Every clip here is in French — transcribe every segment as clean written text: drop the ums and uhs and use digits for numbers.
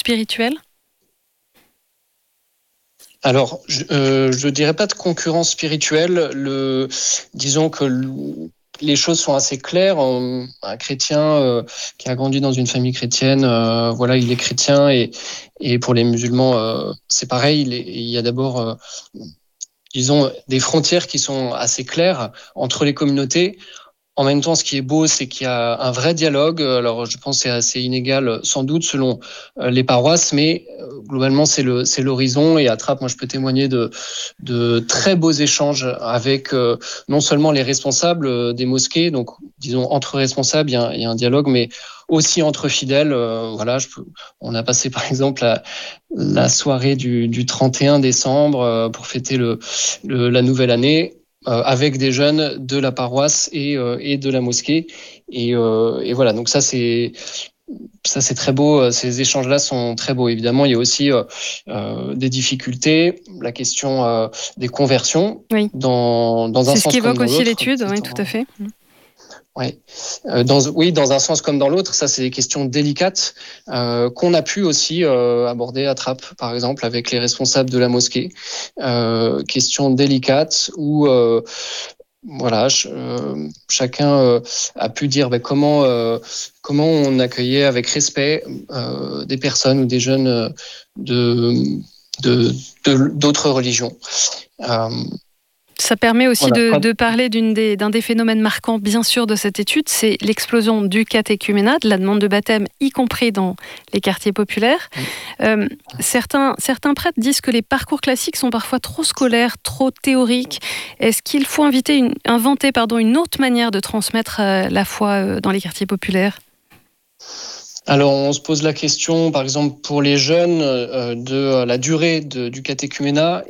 spirituelle ? Alors, je dirais pas de concurrence spirituelle. Disons que les choses sont assez claires. Un chrétien qui a grandi dans une famille chrétienne, voilà, il est chrétien et pour les musulmans, c'est pareil. Il y a d'abord, disons, des frontières qui sont assez claires entre les communautés. En même temps, ce qui est beau, c'est qu'il y a un vrai dialogue. Alors, je pense que c'est assez inégal, sans doute, selon les paroisses, mais globalement, c'est l'horizon. Et à Trappes, moi, je peux témoigner de très beaux échanges avec non seulement les responsables des mosquées, donc, disons, entre responsables, il y a un dialogue, mais aussi entre fidèles. Voilà, on a passé, par exemple, la soirée du 31 décembre pour fêter la nouvelle année. Avec des jeunes de la paroisse et de la mosquée. Et voilà, donc ça c'est très beau. Ces échanges-là sont très beaux. Évidemment, il y a aussi des difficultés, la question des conversions oui. dans un c'est sens ce comme dans l'autre. C'est ce qu'évoque aussi l'étude, oui, tout à fait. Ouais. Dans un sens comme dans l'autre, ça c'est des questions délicates qu'on a pu aussi aborder à Trappes, par exemple, avec les responsables de la mosquée. Questions délicates où voilà, chacun a pu dire comment on accueillait avec respect des personnes ou des jeunes d'autres religions. Ça permet aussi de parler d'un des phénomènes marquants, bien sûr, de cette étude, c'est l'explosion du catéchuménat, de la demande de baptême, y compris dans les quartiers populaires. Certains prêtres disent que les parcours classiques sont parfois trop scolaires, trop théoriques. Est-ce qu'il faut inventer une autre manière de transmettre la foi dans les quartiers populaires ? Alors, on se pose la question, par exemple, pour les jeunes, de la durée du catéchuménat.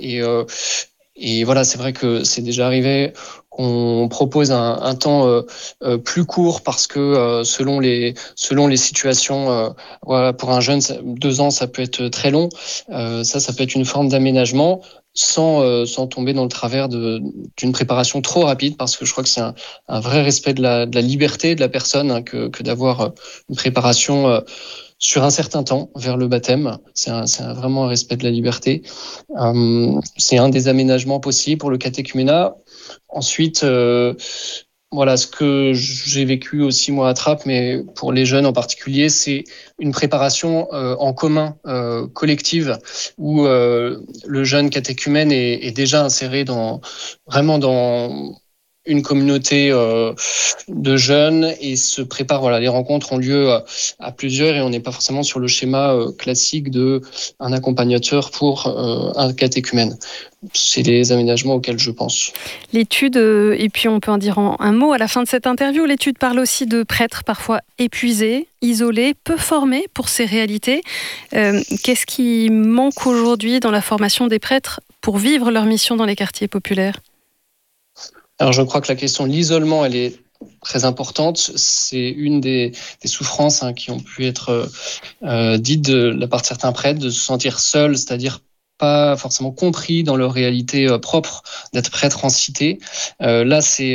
Et voilà, c'est vrai que c'est déjà arrivé qu'on propose un temps plus court parce que selon les situations, voilà, pour un jeune, 2 ans, ça peut être très long. Ça peut être une forme d'aménagement sans tomber dans le travers d'une préparation trop rapide, parce que je crois que c'est un vrai respect de la liberté de la personne que d'avoir une préparation sur un certain temps vers le baptême. C'est vraiment un respect de la liberté. C'est un des aménagements possibles pour le catéchuménat. Ensuite, voilà, ce que j'ai vécu aussi moi à Trappes, mais pour les jeunes en particulier, c'est une préparation en commun, collective, où le jeune catéchumène est déjà inséré vraiment dans une communauté de jeunes et se prépare. Voilà, les rencontres ont lieu à plusieurs et on n'est pas forcément sur le schéma classique de un accompagnateur pour un catéchumène. C'est les aménagements auxquels je pense. L'étude, et puis on peut en dire un mot à la fin de cette interview, l'étude parle aussi de prêtres parfois épuisés, isolés, peu formés pour ces réalités. Qu'est-ce qui manque aujourd'hui dans la formation des prêtres pour vivre leur mission dans les quartiers populaires ? Alors je crois que la question de l'isolement, elle est très importante. C'est une des souffrances qui ont pu être dites de la part de certains prêtres, de se sentir seuls, c'est-à-dire pas forcément compris dans leur réalité propre d'être prêtre en cité. Là, c'est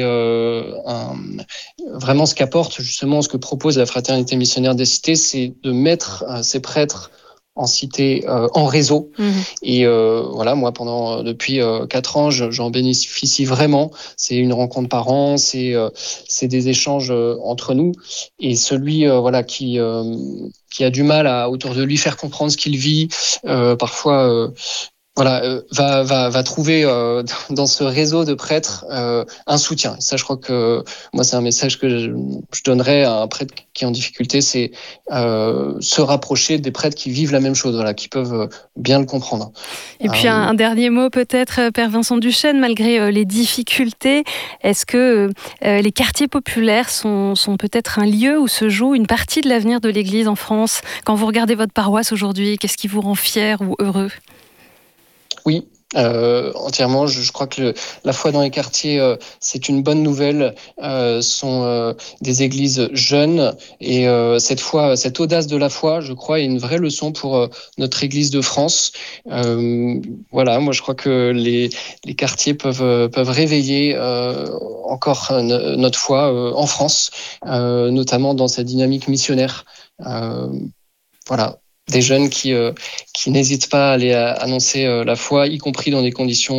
vraiment ce qu'apporte justement, ce que propose la Fraternité missionnaire des cités, c'est de mettre ces prêtres en cité, en réseau. Et voilà, moi, depuis 4 ans, j'en bénéficie vraiment. C'est une rencontre par an, c'est des échanges entre nous. Et celui voilà, qui a du mal à autour de lui faire comprendre ce qu'il vit, parfois voilà, va trouver dans ce réseau de prêtres un soutien. Ça, je crois que moi, c'est un message que je donnerais à un prêtre qui est en difficulté, c'est se rapprocher des prêtres qui vivent la même chose, voilà, qui peuvent bien le comprendre. Et puis un dernier mot peut-être, Père Vincent Duchesne, malgré les difficultés, est-ce que les quartiers populaires sont peut-être un lieu où se joue une partie de l'avenir de l'Église en France ? Quand vous regardez votre paroisse aujourd'hui, qu'est-ce qui vous rend fier ou heureux ? Oui, entièrement. Je crois que la foi dans les quartiers, c'est une bonne nouvelle. Sont des églises jeunes et cette foi, cette audace de la foi, je crois, est une vraie leçon pour notre Église de France. Voilà, moi je crois que les quartiers peuvent réveiller encore notre foi en France, notamment dans cette dynamique missionnaire. Voilà. des jeunes qui n'hésitent pas à aller annoncer la foi, y compris dans des conditions